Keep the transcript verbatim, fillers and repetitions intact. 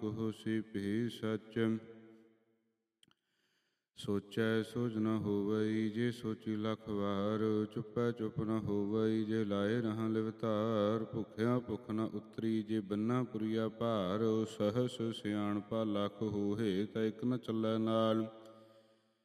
ਨਾਨਕ ਹੋਸੀ ਭੀ ਸਚ। ਸੋਚੈ ਸੋਚ ਨ ਹੋਵਈ, ਜੇ ਸੋਚੀ ਲੱਖ ਵਾਰ। ਚੁੱਪੈ ਚੁੱਪ ਨ ਹੋਵਈ, ਜੇ ਲਾਏ ਰਹਾਂ ਲਿਵਤਾਰ। ਭੁੱਖਿਆ ਭੁੱਖ ਨ ਉਤਰੀ, ਜੇ ਬੰਨਾ ਪੁਰੀਆ ਭਾਰ। ਸਹਸ ਸਿਆਣਪਾ ਲੱਖ ਹੋਹੇ, ਤਾਂ ਇਕ ਨ ਚੱਲੈ ਨਾਲ।